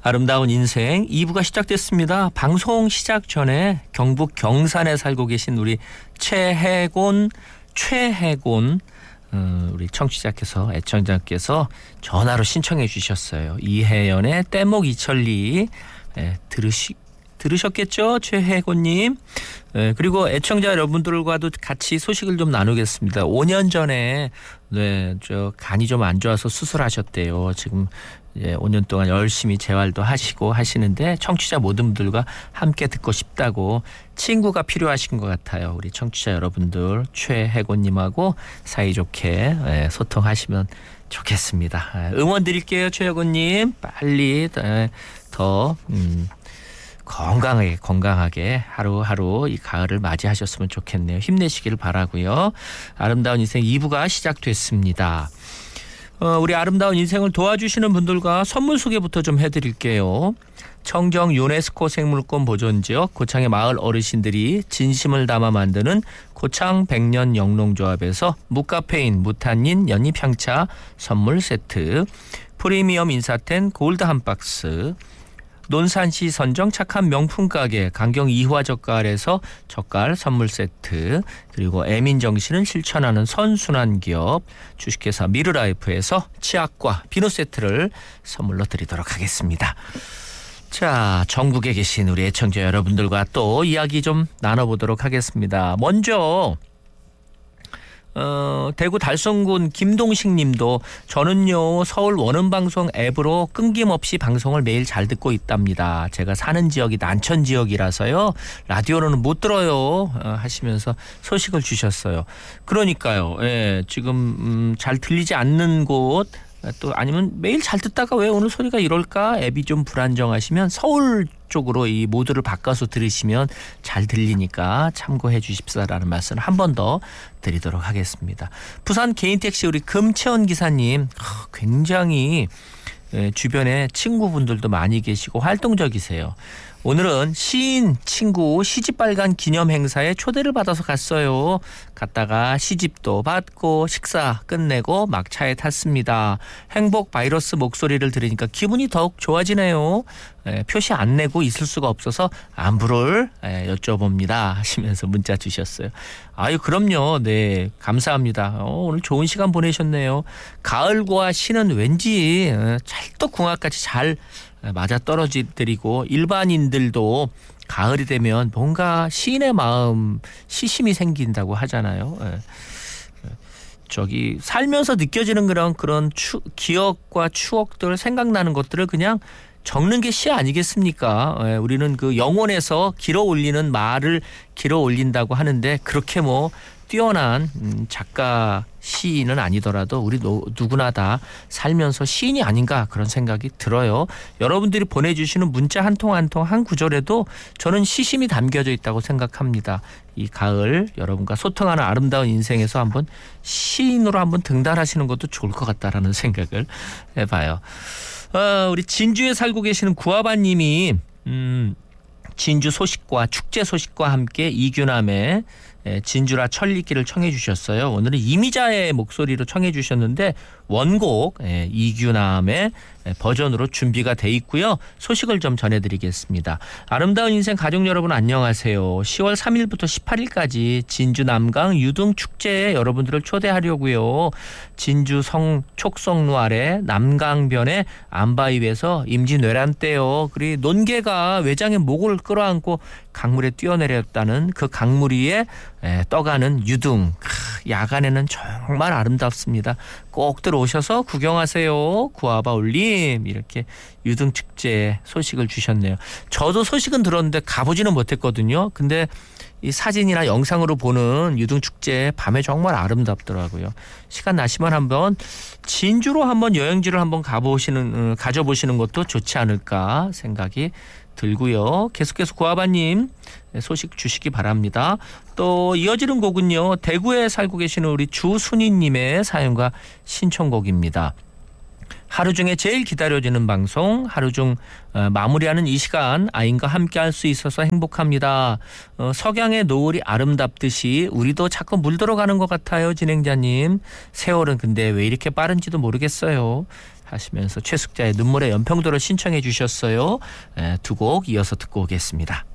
아름다운 인생 2부가 시작됐습니다. 방송 시작 전에 경북 경산에 살고 계신 우리 최혜곤 우리 청취자께서 애청자께서 전화로 신청해 주셨어요. 이혜연의 떼목 이천리 들으셨겠죠? 최혜곤님. 그리고 애청자 여러분들과도 같이 소식을 좀 나누겠습니다. 5년 전에 저 간이 좀 안 좋아서 수술하셨대요. 지금 5년 동안 열심히 재활도 하시고 하시는데 청취자 모든 분들과 함께 듣고 싶다고 친구가 필요하신 것 같아요. 우리 청취자 여러분들 최혜곤님하고 사이좋게 소통하시면 좋겠습니다. 응원 드릴게요. 최혜곤님. 빨리 더 건강하게 하루하루 이 가을을 맞이하셨으면 좋겠네요. 힘내시기를 바라고요. 아름다운 인생 2부가 시작됐습니다. 우리 아름다운 인생을 도와주시는 분들과 선물 소개부터 좀 해드릴게요. 청정 유네스코 생물권 보존지역 고창의 마을 어르신들이 진심을 담아 만드는 고창 백년 영농조합에서 무카페인 무탄닌 연잎향차 선물 세트, 프리미엄 인사텐 골드 한 박스, 논산시 선정 착한 명품 가게 강경 이화 젓갈에서 젓갈 선물 세트, 그리고 애민정신을 실천하는 선순환 기업 주식회사 미르라이프에서 치약과 비누 세트를 선물로 드리도록 하겠습니다. 자, 전국에 계신 우리 애청자 여러분들과 또 이야기 좀 나눠보도록 하겠습니다. 먼저 대구 달성군 김동식 님도 저는요 서울 원음방송 앱으로 끊김없이 방송을 매일 잘 듣고 있답니다. 제가 사는 지역이 난천 지역이라서요 라디오로는 못 들어요 하시면서 소식을 주셨어요. 그러니까요. 지금 잘 들리지 않는 곳 또 아니면 매일 잘 듣다가 왜 오늘 소리가 이럴까 앱이 좀 불안정하시면 서울 쪽으로 이 모드를 바꿔서 들으시면 잘 들리니까 참고해 주십사라는 말씀을 한 번 더 드리도록 하겠습니다. 부산 개인택시 우리 금채원 기사님 굉장히 주변에 친구분들도 많이 계시고 활동적이세요. 오늘은 시인 친구 시집발간 기념 행사에 초대를 받아서 갔어요. 갔다가 시집도 받고 식사 끝내고 막차에 탔습니다. 행복 바이러스 목소리를 들으니까 기분이 더욱 좋아지네요. 표시 안 내고 있을 수가 없어서 안부를 여쭤봅니다 하시면서 문자 주셨어요. 아유 그럼요. 네 감사합니다. 오늘 좋은 시간 보내셨네요. 가을과 시는 왠지 찰떡궁합같이 잘 맞아떨어지고 일반인들도 가을이 되면 뭔가 시인의 마음 시심이 생긴다고 하잖아요. 저기 살면서 느껴지는 그런 기억과 추억들 생각나는 것들을 그냥 적는 게 시 아니겠습니까? 우리는 그 영혼에서 길어 올리는 말을 길어 올린다고 하는데 그렇게 뭐 뛰어난 작가 시인은 아니더라도 우리 누구나 다 살면서 시인이 아닌가 그런 생각이 들어요. 여러분들이 보내주시는 문자 한 통 한 통 한 구절에도 저는 시심이 담겨져 있다고 생각합니다. 이 가을 여러분과 소통하는 아름다운 인생에서 한번 시인으로 한번 등단하시는 것도 좋을 것 같다라는 생각을 해봐요. 우리 진주에 살고 계시는 구아바님이 진주 소식과 축제 소식과 함께 이규남의 진주라 천리길을 청해 주셨어요. 오늘은 이미자의 목소리로 청해 주셨는데 원곡 이규남의 버전으로 준비가 돼 있고요. 소식을 좀 전해드리겠습니다. 아름다운 인생 가족 여러분 안녕하세요. 10월 3일부터 18일까지 진주 남강 유등 축제에 여러분들을 초대하려고요. 진주 촉성루 아래 남강변의 안바위에서 임진왜란 때요. 그리고 논개가 외장의 목을 끌어안고 강물에 뛰어내렸다는 그 강물 위에 떠가는 유등. 야간에는 정말 아름답습니다. 꼭 들어오셔서 구경하세요. 구아바 올림 이렇게 유등축제 소식을 주셨네요. 저도 소식은 들었는데 가보지는 못했거든요. 근데 이 사진이나 영상으로 보는 유등축제 밤에 정말 아름답더라고요. 시간 나시면 한번 진주로 한번 여행지를 한번 가져보시는 것도 좋지 않을까 생각이 들고요. 계속해서 구아바님 소식 주시기 바랍니다. 또 이어지는 곡은요. 대구에 살고 계시는 우리 주순희님의 사연과 신청곡입니다. 하루 중에 제일 기다려지는 방송, 하루 중 마무리하는 이 시간 아이과 함께 할 수 있어서 행복합니다. 석양의 노을이 아름답듯이 우리도 자꾸 물들어가는 것 같아요. 진행자님. 세월은 근데 왜 이렇게 빠른지도 모르겠어요. 하시면서 최숙자의 눈물의 연평도를 신청해 주셨어요. 두 곡 이어서 듣고 오겠습니다.